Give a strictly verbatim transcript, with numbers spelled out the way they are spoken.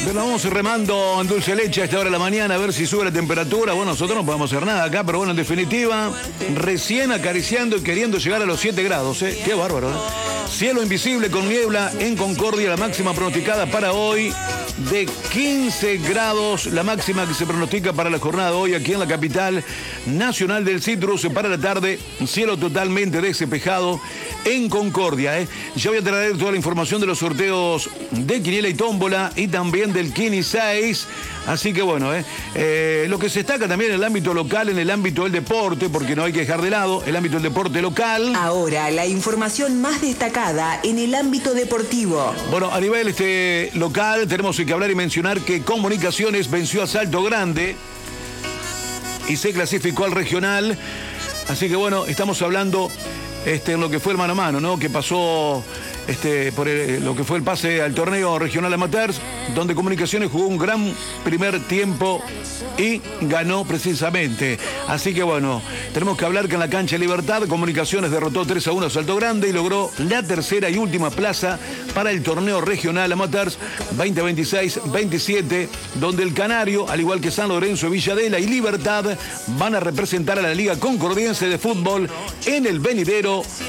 Bueno, vamos remando en dulce leche a esta hora de la mañana a ver si sube la temperatura. Bueno, nosotros no podemos hacer nada acá, pero bueno, en definitiva, recién acariciando y queriendo llegar a los siete grados, ¿eh? Qué bárbaro, ¿eh? Cielo invisible con niebla en Concordia, la máxima pronosticada para hoy de quince grados, la máxima que se pronostica para la jornada de hoy aquí en la capital nacional del citrus. Para la tarde, cielo totalmente despejado en Concordia, ¿eh? Ya voy a traer toda la información de los sorteos de Quiniela y Tómbola y también del Kini seis. Así que bueno, ¿eh? Eh, lo que se destaca también en el ámbito local, en el ámbito del deporte, porque no hay que dejar de lado el ámbito del deporte local. Ahora, la información más destacada en el ámbito deportivo. Bueno, a nivel este, local tenemos que hablar y mencionar que Comunicaciones venció a Salto Grande y se clasificó al regional. Así que bueno, estamos hablando este, en lo que fue el mano a mano, ¿no? Que pasó este, por el, lo que fue el pase al torneo regional amateurs, donde Comunicaciones jugó un gran primer tiempo y ganó precisamente. Así que bueno, tenemos que hablar que en la cancha Libertad, Comunicaciones derrotó tres a uno a Salto Grande y logró la tercera y última plaza para el torneo regional amateurs veinte veintiséis veintisiete, donde el Canario, al igual que San Lorenzo, Villadela y Libertad, van a representar a la Liga Concordiense de Fútbol en el venidero